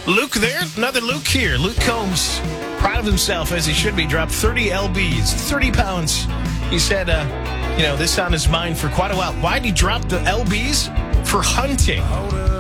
Luke there, another Luke here. Luke Combs, proud of himself as he should be, dropped 30 lbs, 30 pounds. He said, this on his mind for quite a while. Why did he drop the lbs? For hunting.